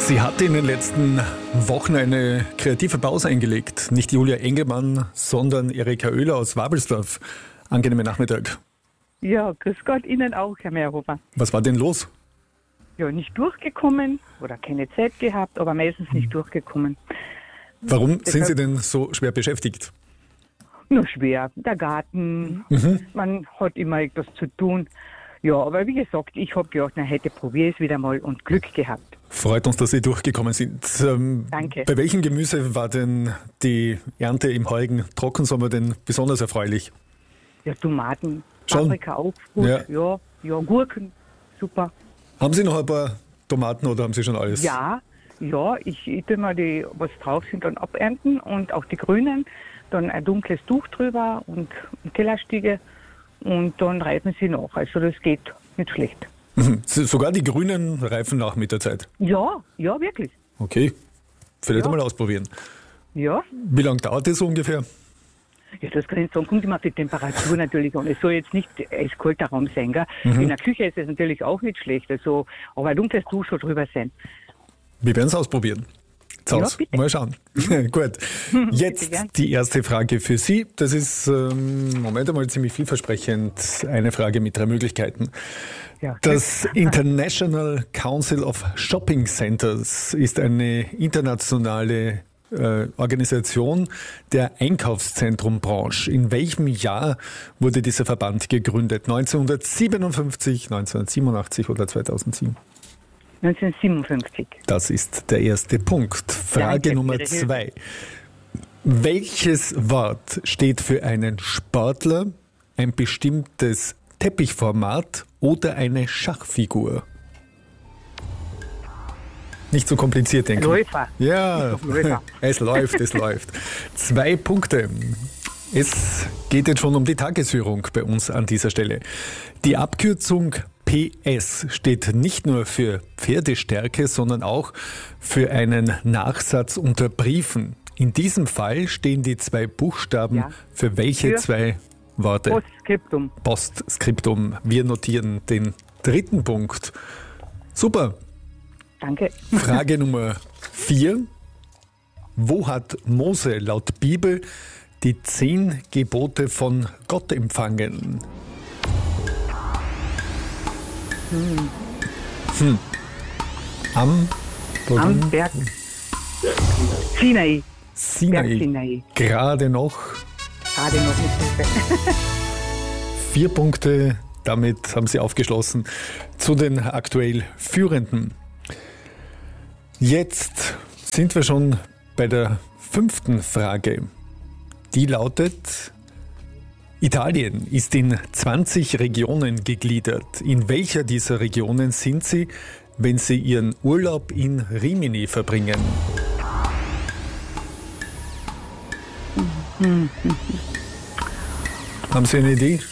Sie hat in den letzten Wochen eine kreative Pause eingelegt. Nicht Julia Engelmann, sondern Erika Oehler aus Wabelsdorf. Angenehmen Nachmittag. Ja, grüß Gott, Ihnen auch, Herr Meyerhofer. Was war denn los? Ja, nicht durchgekommen oder keine Zeit gehabt, aber meistens nicht durchgekommen. Warum sind Sie denn so schwer beschäftigt? Nur schwer, der Garten, man hat immer etwas zu tun. Ja, aber wie gesagt, ich habe gedacht, heute probiere ich es wieder mal und Glück gehabt. Freut uns, dass Sie durchgekommen sind. Danke. Bei welchem Gemüse war denn die Ernte im heurigen Trockensommer denn besonders erfreulich? Ja, Tomaten, Schon? Paprika auch gut, Ja. ja, Gurken, super. Haben Sie noch ein paar Tomaten oder haben Sie schon alles? Ja, ich tue mal die, was drauf sind, dann abernten und auch die grünen, dann ein dunkles Tuch drüber und Kellerstiege und dann reifen sie nach. Also das geht nicht schlecht. Sogar die Grünen reifen nach mit der Zeit? Ja, wirklich. Okay, vielleicht Ja. einmal ausprobieren. Ja. Wie lange dauert das so ungefähr? Ja, das kann ich sagen, kommt immer auf die Temperatur natürlich an. Es soll jetzt nicht eiskalter Raum sein, gell? In der Küche ist es natürlich auch nicht schlecht, also, aber ein dunkles Tuch soll drüber sein. Wir werden es ausprobieren. Zaus. Ja, bitte. Mal schauen. Gut. Jetzt gern. die erste Frage für Sie. Das ist Moment einmal ziemlich vielversprechend. Eine Frage mit 3 Möglichkeiten. Ja. Das International Council of Shopping Centers ist eine internationale Organisation der Einkaufszentrumbranche. In welchem Jahr wurde dieser Verband gegründet? 1957, 1987 oder 2007? 1957. Das ist der erste Punkt. Frage Danke Nummer für Ihre Hilfe. 2. Welches Wort steht für einen Sportler, ein bestimmtes Teppichformat oder eine Schachfigur? Nicht so kompliziert denken. Läufer. Ja, Ist doch Läufer. es läuft. 2 Punkte. Es geht jetzt schon um die Tagesführung bei uns an dieser Stelle. Die Abkürzung PS steht nicht nur für Pferdestärke, sondern auch für einen Nachsatz unter Briefen. In diesem Fall stehen die 2 Buchstaben Ja. für welche Für 2 Worte? Postskriptum. Postskriptum. Wir notieren den 3. Punkt. Super. Danke. Frage Nummer 4. Wo hat Mose laut Bibel die 10 Gebote von Gott empfangen? Am Berg Sinai. Sinai. Berg Sinai. Gerade noch Gerade noch mit Hilfe. 4 Punkte. Damit haben Sie aufgeschlossen zu den aktuell Führenden. Jetzt sind wir schon bei der 5. Frage. Die lautet: Italien ist in 20 Regionen gegliedert. In welcher dieser Regionen sind Sie, wenn Sie Ihren Urlaub in Rimini verbringen? Haben Sie eine Idee?